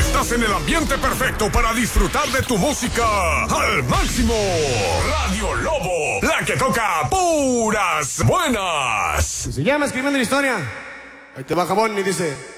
Estás en el ambiente perfecto para disfrutar de tu música al máximo. Radio Lobo, la que toca puras buenas. Se llama Escribiendo la Historia. Ahí te va Jabón y dice...